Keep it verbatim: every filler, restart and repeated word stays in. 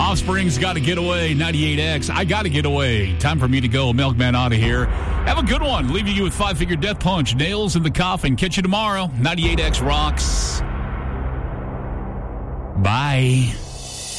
Offspring's Got to Get Away, ninety-eight X. I got to get away. Time for me to go. Milkman out of here. Have a good one. Leaving you with Five Finger Death Punch. Nails in the Coffin. Catch you tomorrow. ninety-eight X rocks. Bye.